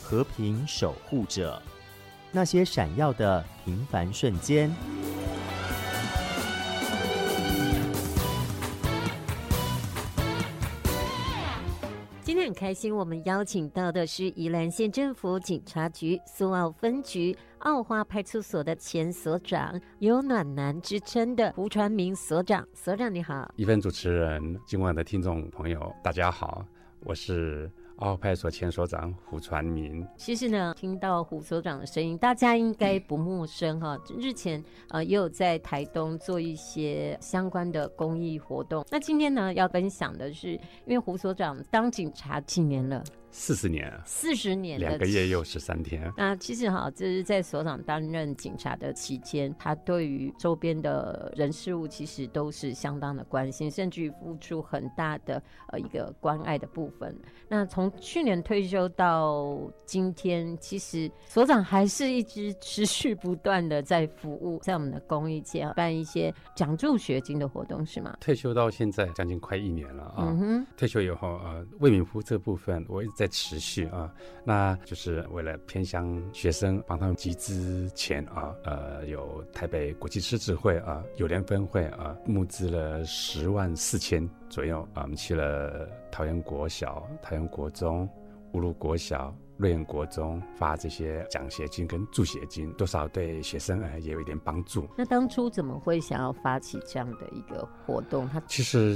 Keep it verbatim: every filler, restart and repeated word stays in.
和平守护者，那些闪耀的平凡瞬间。 今天很开心，我们邀请到的是宜兰县政府警察局苏澳分局澳花派出所的前所长，有暖男之称的胡传明所长。所长你好。 一份主持人，今晚的听众朋友大家好，我是澳花派出所前所长胡传明。 其实呢，听到胡所长的声音，大家应该不陌生哈。日前呃也有在台东做一些相关的公益活动。那今天呢，要分享的是，因为胡所长当警察几年了？ 四十年， 四十年， 两个月又十三天。 那其实哈，这是在所长担任警察的期间，他对于周边的人事物其实都是相当的关心，甚至于付出很大的呃一个关爱的部分。那从去年退休到今天，其实所长还是一直持续不断的在服务，在我们的公益界办一些奖助学金的活动，是吗？ 退休到现在将近快一年了啊。 嗯哼， 退休以后呃，为民服务这部分我一直在持续啊，那就是为了偏乡学生，帮他们集资钱啊，呃，有台北国际狮子会啊，友联分会啊，募资了十万四千左右啊，我们去了桃园国小、桃园国中、乌鲁国小、瑞园国中发这些奖学金跟助学金，多少对学生呃也有一点帮助。 那当初怎么会想要发起这样的一个活动？它其实